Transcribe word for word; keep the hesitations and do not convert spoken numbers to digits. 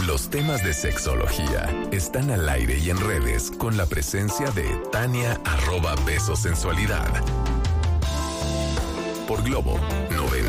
Los temas de sexología están al aire y en redes con la presencia de Tania arroba Besosensualidad. Por Globo noventa.